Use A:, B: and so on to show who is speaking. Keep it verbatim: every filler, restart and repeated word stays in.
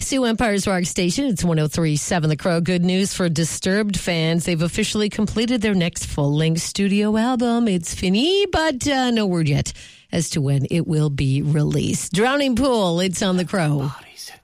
A: Sue, Empire's Rock Station. It's one oh three point seven The Crow. Good news for Disturbed fans. They've officially completed their next full-length studio album. It's fini, but uh, no word yet as to when it will be released. Drowning Pool, it's on The Crow.
B: Bodies